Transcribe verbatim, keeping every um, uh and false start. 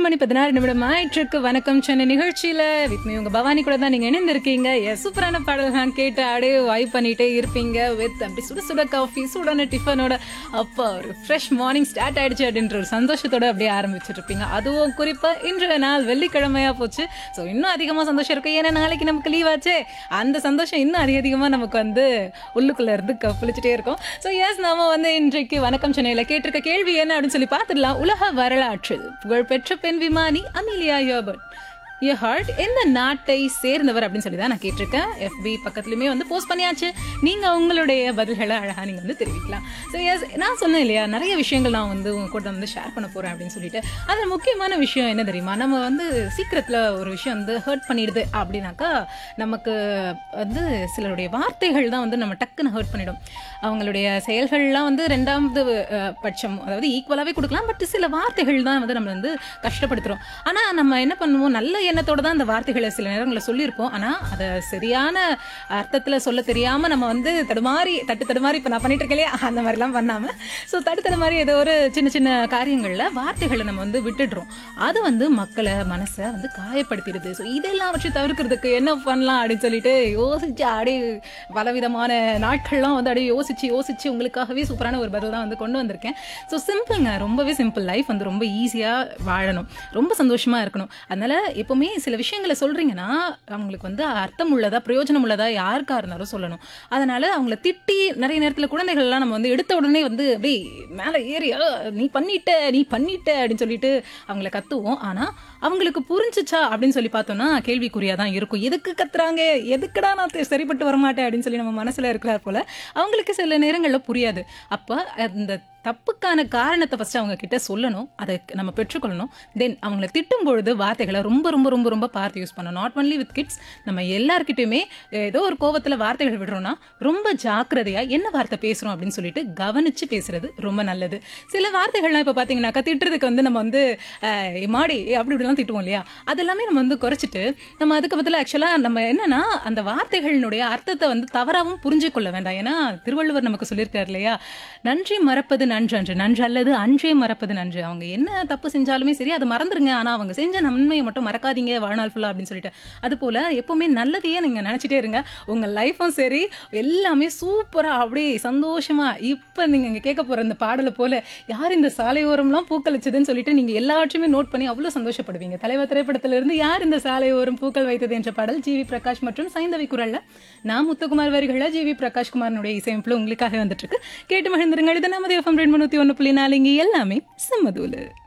மணி பதினாறு நிமிடம் ஆயிற்றுக்கு வணக்கம் சென்னை நிகழ்ச்சியில வித் மீ உங்க பவானி கூட தான் நீங்க இணைந்திருக்கீங்க. சூப்பரான பாடல்கள் கேட்டு அப்படியே வைப் பண்ணிட்டே இருப்பீங்க வித் அப்படி சுட சுட காஃபி சூடான டிஃபனோட. அப்போ ஒரு ஃப்ரெஷ் மார்னிங் ஸ்டார்ட் ஆயிடுச்சு அப்படின்ற ஒரு சந்தோஷத்தோட அப்படியே ஆரம்பிச்சுட்டு இருப்பீங்க. அதுவும் குறிப்பா இன்றைய நாள் வெள்ளிக்கிழமையா போச்சு. ஸோ இன்னும் அதிகமா சந்தோஷம் இருக்கு. ஏன்னா நாளைக்கு நமக்கு லீவ் ஆச்சு. அந்த சந்தோஷம் இன்னும் அதிக அதிகமா நமக்கு வந்து உள்ளுக்குள்ள இருந்து கப்பிளிச்சுட்டே இருக்கும். ஸோ எஸ், நாம வந்து இன்றைக்கு வணக்கம் சென்னையில கேட்டிருக்க கேள்வி என்ன அப்படின்னு சொல்லி பார்த்துடலாம். உலக வரலாற்றில் புகழ்பெற்ற பெண் விமானி அமீலியா எர்பர்ட் எர்ஹார்ட் எந்த நாட்டை சேர்ந்தவர் அப்படின்னு சொல்லி தான் நான் கேட்டிருக்கேன். எஃபி பக்கத்துலையுமே வந்து போஸ்ட் பண்ணியாச்சு. நீங்கள் உங்களுடைய பதில்களை அழகாக நீங்கள் வந்து தெரிவிக்கலாம். ஸோ எஸ், நான் சொன்னேன் இல்லையா, நிறைய விஷயங்கள் நான் வந்து உங்க கூட வந்து ஷேர் பண்ண போகிறேன் அப்படின்னு சொல்லிட்டு. அதில் முக்கியமான விஷயம் என்ன தெரியுமா, நம்ம வந்து சீக்கிரத்தில் ஒரு விஷயம் வந்து ஹர்ட் பண்ணிடுது அப்படின்னாக்கா நமக்கு வந்து சிலருடைய வார்த்தைகள் தான் வந்து நம்ம டக்குன்னு ஹர்ட் பண்ணிடும். அவங்களுடைய செயல்கள்லாம் வந்து ரெண்டாவது பட்சம், அதாவது ஈக்குவலாகவே கொடுக்கலாம். பட் சில வார்த்தைகள் தான் வந்து நம்ம வந்து கஷ்டப்படுத்துகிறோம். ஆனால் நம்ம என்ன பண்ணுவோம், நல்ல எண்ணத்தோட தான் அந்த வார்த்தைகளை சில நேரங்களில் சொல்லியிருப்போம். ஆனால் அதை சரியான அர்த்தத்தில் சொல்ல தெரியாமல் நம்ம வந்து தடுமாறி தட்டு தடுமாறி இப்போ நான் பண்ணிட்டு இருக்கலையே அந்த மாதிரிலாம் பண்ணாமல், ஸோ தட்டு தடுமாறி ஏதோ ஒரு சின்ன சின்ன காரியங்களில் வார்த்தைகளை நம்ம வந்து விட்டுடுறோம். அது வந்து மக்களை மனசை வந்து காயப்படுத்திடுது. ஸோ இதெல்லாம் வச்சு தவிர்க்கிறதுக்கு என்ன பண்ணலாம் அப்படின்னு சொல்லிட்டு யோசிச்சு அப்படியே பலவிதமான நாட்கள்லாம் வந்து அப்படியே யோசிச்சு யோசிச்சு உங்களுக்காகவே சூப்பரான ஒரு பதில் தான் வந்து கொண்டு வந்திருக்கேன். ஸோ சிம்பிள்ங்க, ரொம்பவே சிம்பிள். லைஃப் வந்து ரொம்ப ஈஸியாக வாழணும், ரொம்ப சந்தோஷமாக இருக்கணும். அதனால எப்பவுமே சில விஷயங்களை சொல்றீங்கன்னா அவங்களுக்கு வந்து அர்த்தம் உள்ளதா பிரயோஜனம் உள்ளதா யாருக்கா இருந்தாலும் சொல்லணும். அதனால அவங்கள திட்டி நிறைய நேரத்தில் குழந்தைகள்லாம் நம்ம வந்து எடுத்த உடனே வந்து அப்படியே மேலே ஏறி நீ பண்ணிட்ட நீ பண்ணிட்ட அப்படின்னு சொல்லிட்டு அவங்கள கத்துவோம். ஆனால் அவங்களுக்கு புரிஞ்சிச்சா அப்படின்னு சொல்லி பார்த்தோம்னா கேள்விக்குறியாக தான் இருக்கும். எதுக்கு கத்துறாங்க, எதுக்குடா நான் சரிப்பட்டு வரமாட்டேன் அப்படின்னு சொல்லி நம்ம மனசில் இருக்கிறார் போல அவங்களுக்கு சில நேரங்களில் புரியாது. அப்போ அந்த தப்புக்கான காரணத்தை ஃபஸ்ட்டு அவங்க கிட்ட சொல்லணும், அதை நம்ம பெற்றுக்கொள்ளணும். தென் அவங்கள திட்டும் பொழுது வார்த்தைகளை ரொம்ப ரொம்ப ரொம்ப ரொம்ப பார்த்து யூஸ் பண்ணணும். நாட் ஒன்லி வித் கிட்ஸ், நம்ம எல்லாருக்கிட்டையுமே ஏதோ ஒரு கோவத்தில் வார்த்தைகள் விடுறோம்னா ரொம்ப ஜாக்கிரதையாக என்ன வார்த்தை பேசுகிறோம் அப்படின்னு சொல்லிட்டு கவனித்து பேசுறது ரொம்ப நல்லது. சில வார்த்தைகள்லாம் இப்போ பார்த்தீங்கன்னாக்கா திட்டுறதுக்கு வந்து நம்ம வந்து மாடி அப்படி இப்படிலாம் திட்டுவோம் இல்லையா, அதெல்லாமே நம்ம வந்து குறைச்சிட்டு நம்ம அதுக்கு பதில் ஆக்சுவலாக நம்ம என்னன்னா அந்த வார்த்தைகளினுடைய அர்த்தத்தை வந்து தவறாகவும் புரிஞ்சு கொள்ள வேண்டாம். ஏன்னா திருவள்ளுவர் நமக்கு சொல்லியிருக்காரு இல்லையா, நன்றி மறப்பது நன்று அன்று நன்று அல்லது அன்றே மறப்பது நன்று. அவங்க என்ன தப்பு செஞ்சாலுமே சரி அதை மறந்துருங்க, ஆனால் அவங்க செஞ்ச நன்மையை மட்டும் மறக்காதீங்க வாழ்நாள் ஃபுல்லாக அப்படின்னு சொல்லிட்டு. அது போல் எப்போவுமே நல்லதையே நீங்கள் நினச்சிட்டே இருங்க. உங்கள் லைஃப்பும் சரி எல்லாமே சூப்பராக அப்படியே சந்தோஷமாக. இப்போ நீங்கள் இங்கே கேட்க போகிற இந்த பாடலை போல் யார் இந்த சாலையோரம்லாம் பூக்களிச்சதுன்னு சொல்லிட்டு நீங்கள் எல்லாவற்றையுமே நோட் பண்ணி அவ்வளோ சந்தோஷப்படுவீங்க. தலைவர் திரைப்படத்திலிருந்து யார் இந்த சாலையோரம் பூக்கள் வைத்தது என்ற பாடல் ஜி வி பிரகாஷ் மற்றும் சைந்தவி குரல்ல நான் முத்துக்குமார் வரிகளில் ஜி வி பிரகாஷ் குமாரனுடைய இசையமைப்பில் உங்களுக்காக வந்துட்டு இருக்கு. கேட்டு மகிழ்ந்துருங்க. இது நமது எஃப்எம் ரெண்டு முன்னூத்தி ஒன்று புள்ளி நாலு, இங்கே எல்லாமே சம்மதூலு.